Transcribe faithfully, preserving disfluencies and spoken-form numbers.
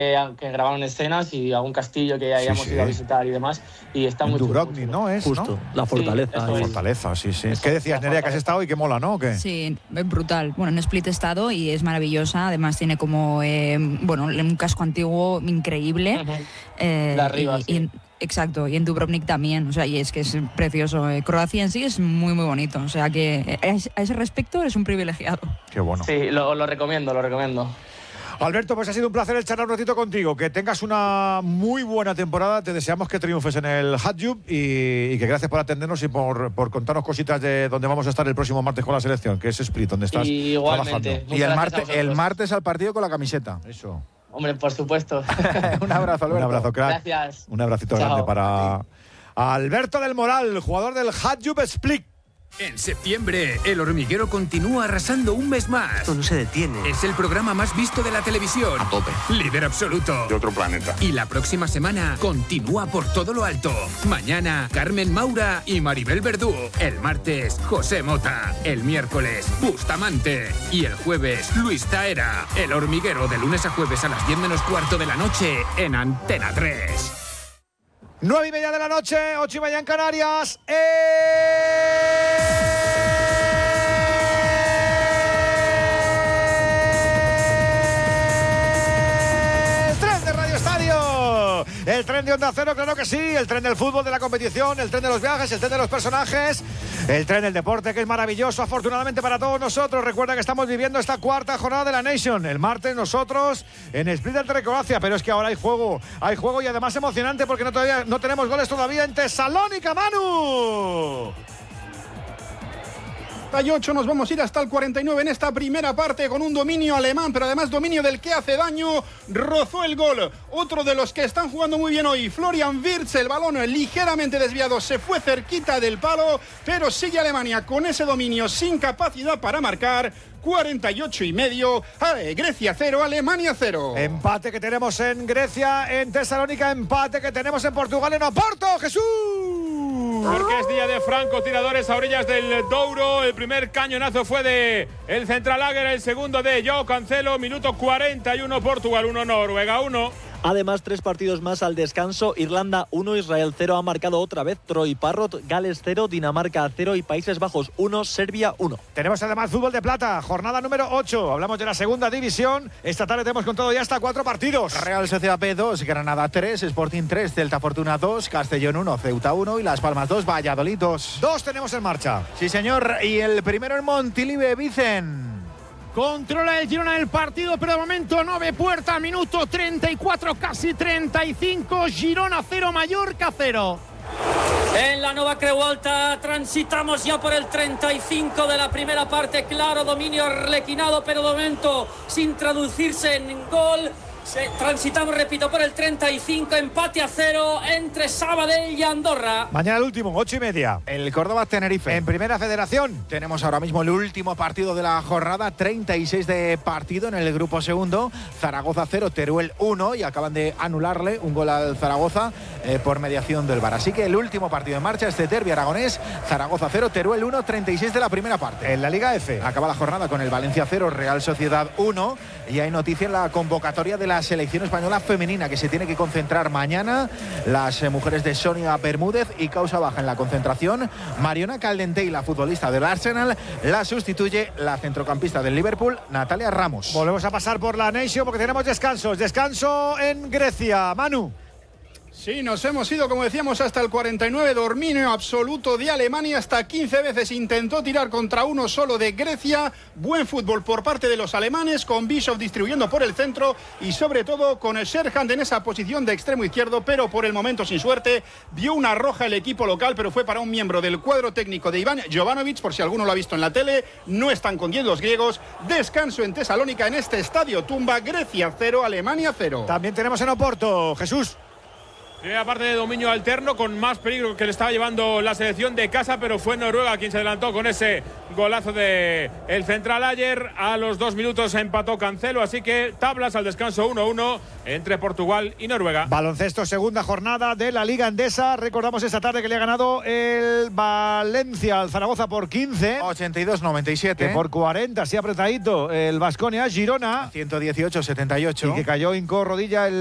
que grabaron escenas y algún castillo que hayamos sí, sí. ido a visitar y demás. Y está muy Dubrovnik, ¿no? Es, Justo, ¿no? la fortaleza. Sí, la fortaleza, sí, sí. ¿Qué decías, Nerea, que has estado y qué mola, ¿no? ¿O qué? Sí, es brutal. Bueno, en Split he estado y es maravillosa. Además tiene como, eh, bueno, un casco antiguo increíble. Uh-huh. eh, de arriba, y, sí. y, exacto, y en Dubrovnik también. O sea, y es que es precioso. Croacia en sí es muy, muy bonito. O sea, que a ese respecto eres un privilegiado. Qué bueno. Sí, lo, lo recomiendo, lo recomiendo. Alberto, pues ha sido un placer el charlar un ratito contigo. Que tengas una muy buena temporada. Te deseamos que triunfes en el Hajduk y, y que gracias por atendernos y por, por contarnos cositas de donde vamos a estar el próximo martes con la selección, que es Split, donde estás y igualmente, trabajando. Y el martes, el martes al partido con la camiseta. Eso. Hombre, por supuesto. Un abrazo, Alberto. Un abrazo, crack. Gracias. Un abracito Chao. grande para Alberto del Moral, jugador del Hajduk Split. En septiembre, El Hormiguero continúa arrasando un mes más. Esto no se detiene. Es el programa más visto de la televisión. A tope. Líder absoluto. De otro planeta. Y la próxima semana continúa por todo lo alto. Mañana, Carmen Maura y Maribel Verdú. El martes, José Mota. El miércoles, Bustamante. Y el jueves, Luis Taera. El Hormiguero, de lunes a jueves a las diez menos cuarto de la noche en Antena tres. Nueve y media de la noche, ocho y media en Canarias. ¡Eh! El tren de Onda Cero, claro que sí. El tren del fútbol, de la competición, el tren de los viajes, el tren de los personajes, el tren del deporte, que es maravilloso, afortunadamente para todos nosotros. Recuerda que estamos viviendo esta cuarta jornada de la Nation. El martes nosotros en Split ante Croacia, pero es que ahora hay juego, hay juego y además emocionante porque no, todavía, no tenemos goles todavía en Tesalónica, Manu. treinta y ocho, nos vamos a ir hasta el cuarenta y nueve en esta primera parte con un dominio alemán, pero además dominio del que hace daño, rozó el gol. Otro de los que están jugando muy bien hoy, Florian Wirtz, el balón ligeramente desviado, se fue cerquita del palo, pero sigue Alemania con ese dominio sin capacidad para marcar. cuarenta y ocho y medio, Grecia cero, Alemania cero. Empate que tenemos en Grecia, en Tesalónica, empate que tenemos en Portugal, en Oporto, Jesús. Porque es día de francotiradores a orillas del Douro. El primer cañonazo fue de el Central Lager, el segundo de Joao Cancelo, minuto cuarenta y uno, Portugal uno, Noruega uno. Además, tres partidos más al descanso. Irlanda uno, Israel cero. Ha marcado otra vez Troy Parrott. Gales cero, Dinamarca cero y Países Bajos uno, Serbia uno. Tenemos además fútbol de plata, jornada número ocho. Hablamos de la segunda división. Esta tarde tenemos con todo ya hasta cuatro partidos. Real Sociedad B dos, Granada tres, Sporting tres, Celta Fortuna dos, Castellón uno, Ceuta uno y Las Palmas dos, Valladolid dos. Dos tenemos en marcha. Sí, señor. Y el primero en Montilive, Vicen. Controla el Girona el partido, pero de momento no ve puerta. Minuto treinta y cuatro, casi treinta y cinco. Girona cero, Mallorca cero. En la nueva Creualta transitamos ya por el treinta y cinco de la primera parte. Claro, dominio arlequinado, pero de momento sin traducirse en gol. Se, transitamos, repito, por el treinta y cinco, empate a cero entre Sabadell y Andorra. Mañana el último, ocho y media. El Córdoba-Tenerife. En Primera Federación. Tenemos ahora mismo el último partido de la jornada, treinta y seis de partido en el grupo segundo. Zaragoza cero, Teruel uno y acaban de anularle un gol al Zaragoza eh, por mediación del V A R. Así que el último partido en marcha, este derbi aragonés, Zaragoza cero, Teruel uno, treinta y seis de la primera parte. En la Liga F. Acaba la jornada con el Valencia cero, Real Sociedad uno y hay noticia en la convocatoria de la selección española femenina que se tiene que concentrar mañana. Las eh, mujeres de Sonia Bermúdez y causa baja en la concentración. Mariona Caldentey, la futbolista del Arsenal, la sustituye la centrocampista del Liverpool, Natalia Ramos. Volvemos a pasar por la Nation porque tenemos descansos. Descanso en Grecia. Manu. Sí, nos hemos ido, como decíamos, hasta el cuarenta y nueve, dominio absoluto de Alemania, hasta quince veces intentó tirar contra uno solo de Grecia. Buen fútbol por parte de los alemanes, con Bishop distribuyendo por el centro y sobre todo con el Sherhand en esa posición de extremo izquierdo, pero por el momento sin suerte. Vio una roja el equipo local, pero fue para un miembro del cuadro técnico de Iván Jovanovic, por si alguno lo ha visto en la tele. No están con diez los griegos. Descanso en Tesalónica, en este estadio Tumba. Grecia cero, Alemania cero. También tenemos en Oporto, Jesús. Primera parte de dominio alterno con más peligro que le estaba llevando la selección de casa, pero fue Noruega quien se adelantó con ese golazo de el central ayer. A los dos minutos empató Cancelo, así que tablas al descanso uno uno entre Portugal y Noruega. Baloncesto, segunda jornada de la Liga Endesa. Recordamos esta tarde que le ha ganado el Valencia al Zaragoza por quince. ochenta y dos noventa y siete. Que por cuarenta, así apretadito, el Baskonia Girona. ciento dieciocho setenta y ocho. Y que cayó Inco Rodilla el